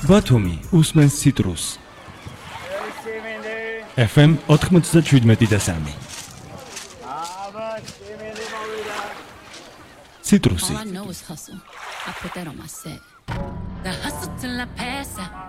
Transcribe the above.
ბათუმი უსმენს ციტრუს. FM 97.3. Citrusi. All I know is hustle. I put that on my set. The hustle till I pass out.